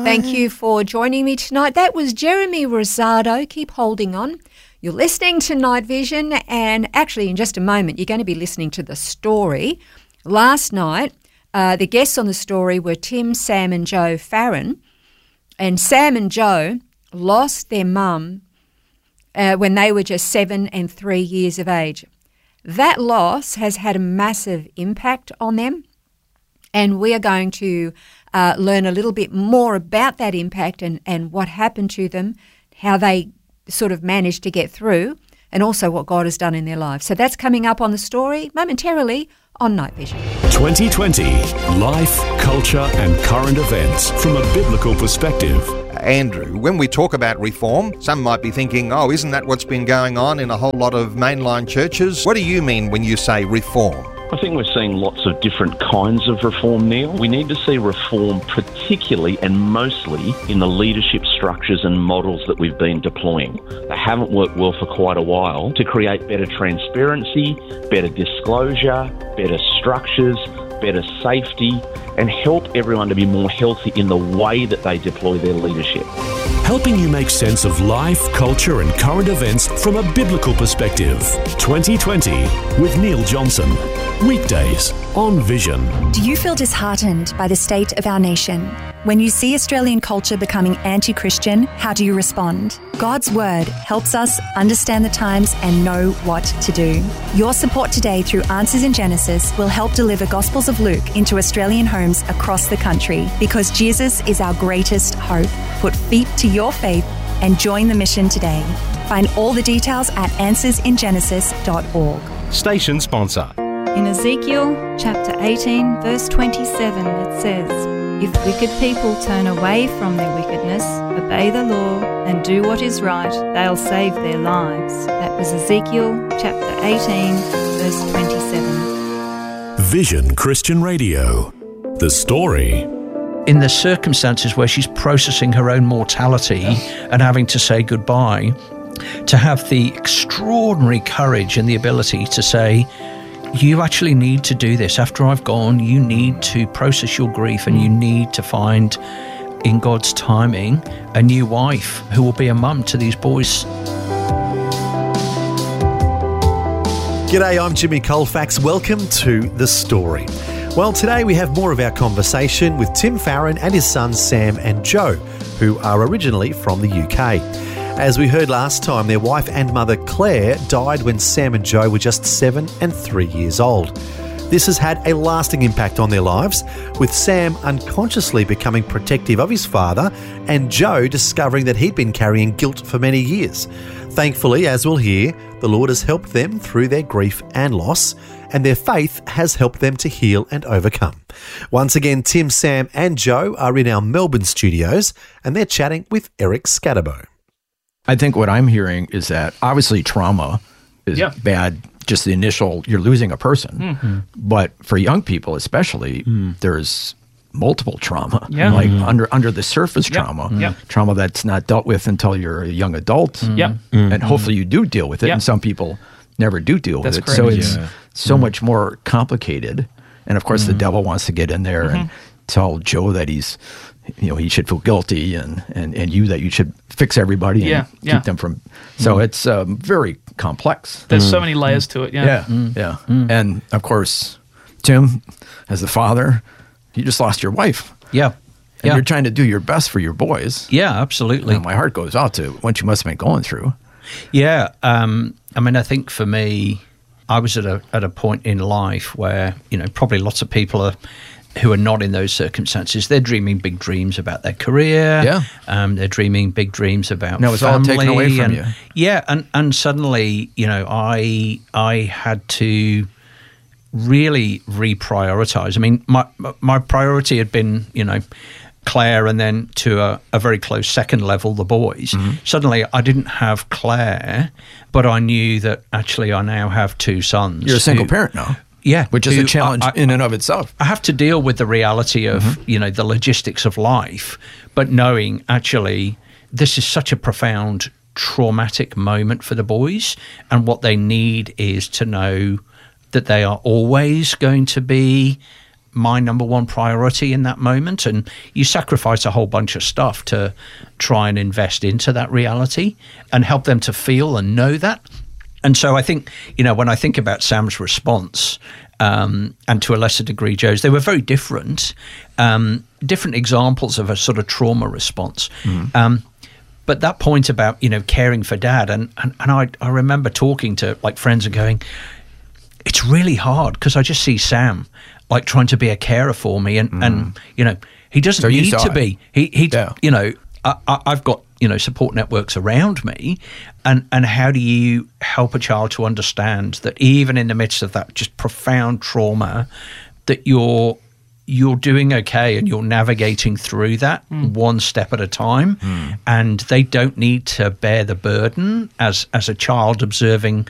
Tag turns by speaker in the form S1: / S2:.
S1: Thank you for joining me tonight. That was Jeremy Rosado. Keep holding on. You're listening to Night Vision, and actually in just a moment you're going to be listening to The Story. Last night, the guests on The Story were Tim, Sam and Joe Farron, and Sam and Joe lost their mum when they were just 7 and 3 years of age. That loss has had a massive impact on them, and we are going to learn a little bit more about that impact and what happened to them, how they sort of managed to get through, and also what God has done in their lives. So that's coming up on The Story momentarily on Night Vision.
S2: 2020, life, culture and current events from a biblical perspective.
S3: Andrew, when we talk about reform, some might be thinking, oh, isn't that what's been going on in a whole lot of mainline churches? What do you mean when you say reform?
S4: I think we're seeing lots of different kinds of reform, Neil. We need to see reform particularly and mostly in the leadership structures and models that we've been deploying. They haven't worked well for quite a while to create better transparency, better disclosure, better structures, better safety, and help everyone to be more healthy in the way that they deploy their leadership.
S2: Helping you make sense of life, culture and current events from a biblical perspective. 2020 with Neil Johnson. Weekdays on Vision.
S5: Do you feel disheartened by the state of our nation? When you see Australian culture becoming anti-Christian, how do you respond? God's Word helps us understand the times and know what to do. Your support today through Answers in Genesis will help deliver Gospels of Luke into Australian homes across the country, because Jesus is our greatest hope. Put feet to your faith and join the mission today. Find all the details at answersingenesis.org.
S6: Station sponsor.
S7: In Ezekiel chapter 18 verse 27 it says, "If wicked people turn away from their wickedness, obey the law and do what is right, they'll save their lives." That was Ezekiel chapter 18 verse 27.
S2: Vision Christian Radio. The Story.
S8: In the circumstances where she's processing her own mortality and having to say goodbye, to have the extraordinary courage and the ability to say, you actually need to do this. After I've gone, you need to process your grief and you need to find, in God's timing, a new wife who will be a mum to these boys.
S6: G'day, I'm Jimmy Colfax. Welcome to The Story. Well, today we have more of our conversation with Tim Farron and his sons Sam and Joe, who are originally from the UK. As we heard last time, their wife and mother Claire died when Sam and Joe were just 7 and 3 years old. This has had a lasting impact on their lives, with Sam unconsciously becoming protective of his father and Joe discovering that he'd been carrying guilt for many years. Thankfully, as we'll hear, the Lord has helped them through their grief and loss, and their faith has helped them to heal and overcome. Once again, Tim, Sam and Joe are in our Melbourne studios, and they're chatting with Eric Scatterbo.
S8: I think what I'm hearing is that obviously trauma is bad, just the initial, you're losing a person. Mm-hmm. But for young people especially, there's multiple trauma, like under the surface trauma, trauma that's not dealt with until you're a young adult. And hopefully you do deal with it. And some people never do deal with it. Correct. So it's so much more complicated. And of course the devil wants to get in there and tell Joe that he's, he should feel guilty and you that you should fix everybody and keep them from. So it's very complex.
S9: There's so many layers to it.
S8: And of course, Tim, as the father, you just lost your wife. And you're trying to do your best for your boys.
S10: Absolutely.
S8: And my heart goes out to what you must have been going through.
S10: I think for me, I was at a point in life where, probably lots of people who are not in those circumstances, they're dreaming big dreams about their career. They're dreaming big dreams about
S8: family. It's all taken away from you.
S10: And suddenly, I had to really reprioritize. I mean, my priority had been, Claire, and then to a very close second level, the boys. Suddenly I didn't have Claire, but I knew that actually I now have two sons.
S8: You're a single parent now. Which is a challenge in and of itself.
S10: I have to deal with the reality of, the logistics of life, but knowing actually this is such a profound traumatic moment for the boys, and what they need is to know that they are always going to be my number one priority in that moment. And you sacrifice a whole bunch of stuff to try and invest into that reality and help them to feel and know that. And so I think, when I think about Sam's response, and to a lesser degree Joe's, they were very different examples of a sort of trauma response. But that point about, caring for Dad, and I remember talking to like friends and going, it's really hard because I just see Sam like trying to be a carer for me, and he doesn't need to be. I've got support networks around me, and how do you help a child to understand that even in the midst of that just profound trauma, that you're doing okay and you're navigating through that one step at a time, and they don't need to bear the burden as a child observing